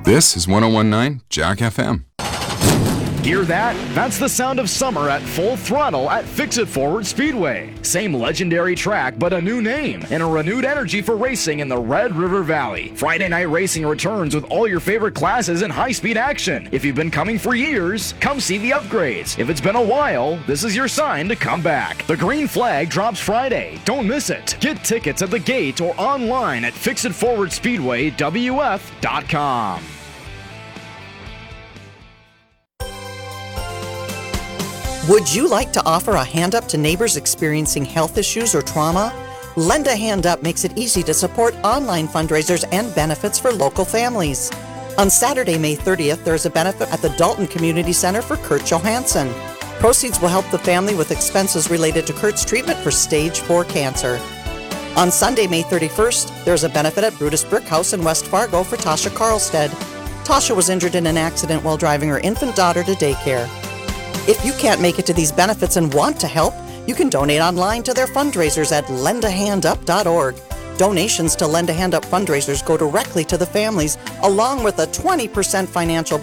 This is 1019 Jack FM. Hear that? That's the sound of summer at full throttle at Fix-It Forward Speedway. Same legendary track, but a new name and a renewed energy for racing in the Red River Valley. Friday night racing returns with all your favorite classes and high-speed action. If you've been coming for years, come see the upgrades. If it's been a while, this is your sign to come back. The green flag drops Friday. Don't miss it. Get tickets at the gate or online at fixitforwardspeedwaywf.com. Would you like to offer a hand up to neighbors experiencing health issues or trauma? Lend a Hand Up makes it easy to support online fundraisers and benefits for local families. On Saturday, May 30th, there is a benefit at the Dalton Community Center for Kurt Johansson. Proceeds will help the family with expenses related to Kurt's treatment for stage 4 cancer. On Sunday, May 31st, there is a benefit at Brutus Brick House in West Fargo for Tasha Carlstead. Tasha was injured in an accident while driving her infant daughter to daycare. If you can't make it to these benefits and want to help, you can donate online to their fundraisers at lendahandup.org. Donations to Lend a Hand Up fundraisers go directly to the families, along with a 20% financial